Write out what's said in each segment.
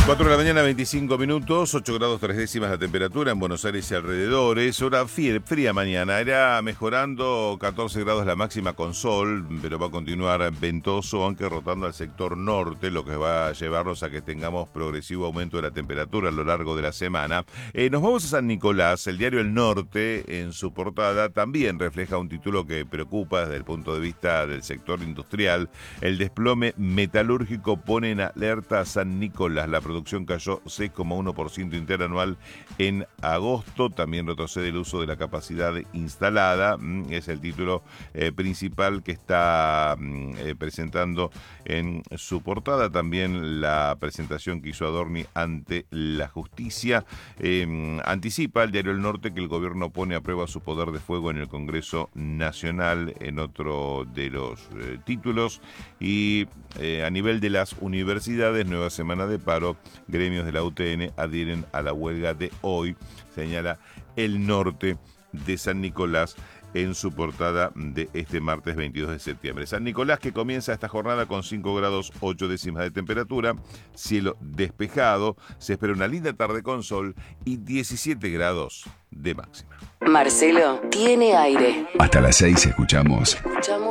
4 de la mañana, 25 minutos, 8 grados 3 décimas la temperatura en Buenos Aires y alrededores. Hora fría mañana, irá mejorando 14 grados la máxima con sol, pero va a continuar ventoso, aunque rotando al sector norte, lo que va a llevarnos a que tengamos progresivo aumento de la temperatura a lo largo de la semana. Nos vamos a San Nicolás. El diario El Norte, en su portada, también refleja un título que preocupa desde el punto de vista del sector industrial. El desplome metalúrgico pone en alerta a San Nicolás. La producción cayó 6,1% interanual en agosto. También retrocede el uso de la capacidad instalada. Es el título principal que está presentando en su portada. También la presentación que hizo Adorni ante la justicia. Anticipa el diario El Norte que el gobierno pone a prueba su poder de fuego en el Congreso Nacional, en otro de los títulos. Y a nivel de las universidades, nueva semana de paro. Gremios de la UTN adhieren a la huelga de hoy, señala El Norte de San Nicolás en su portada de este martes 22 de septiembre. San Nicolás, que comienza esta jornada con 5 grados 8 décimas de temperatura, cielo despejado, se espera una linda tarde con sol y 17 grados de máxima. Marcelo tiene aire. Hasta las 6 escuchamos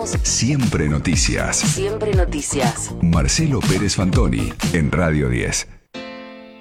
Siempre Noticias. Siempre Noticias. Marcelo Pérez Fantoni en Radio 10.